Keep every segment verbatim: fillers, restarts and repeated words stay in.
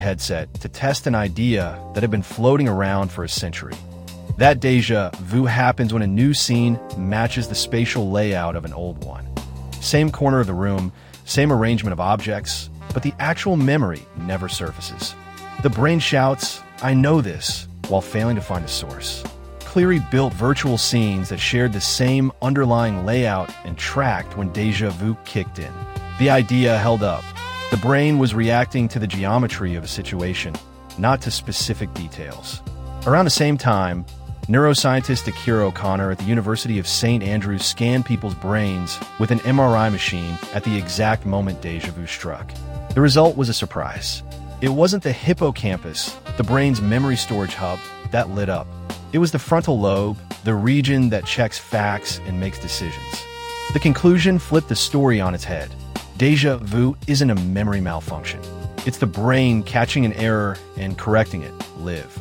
headset to test an idea that had been floating around for a century. That déjà vu happens when a new scene matches the spatial layout of an old one. Same corner of the room, same arrangement of objects, but the actual memory never surfaces. The brain shouts, "I know this," while failing to find a source. Cleary built virtual scenes that shared the same underlying layout and tracked when déjà vu kicked in. The idea held up. The brain was reacting to the geometry of a situation, not to specific details. Around the same time, neuroscientist Akira O'Connor at the University of Saint Andrews scanned people's brains with an M R I machine at the exact moment déjà vu struck. The result was a surprise. It wasn't the hippocampus, the brain's memory storage hub, that lit up. It was the frontal lobe, the region that checks facts and makes decisions. The conclusion flipped the story on its head. Déjà vu isn't a memory malfunction. It's the brain catching an error and correcting it, live.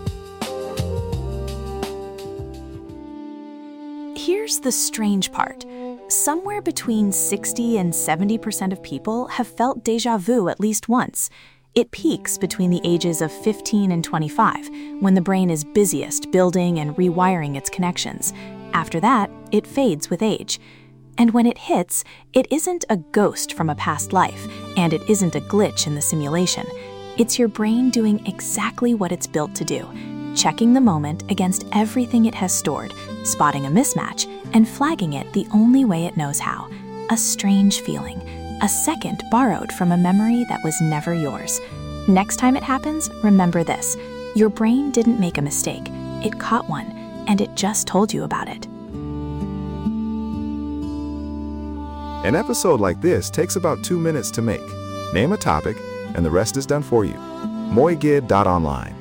Here's the strange part. Somewhere between sixty and seventy percent of people have felt déjà vu at least once. It peaks between the ages of fifteen and twenty-five, when the brain is busiest building and rewiring its connections. After that, it fades with age. And when it hits, it isn't a ghost from a past life, and it isn't a glitch in the simulation. It's your brain doing exactly what it's built to do, checking the moment against everything it has stored, spotting a mismatch, and flagging it the only way it knows how. A strange feeling, a second borrowed from a memory that was never yours. Next time it happens, remember this. Your brain didn't make a mistake. It caught one, and it just told you about it. An episode like this takes about two minutes to make. Name a topic, and the rest is done for you. moigid dot online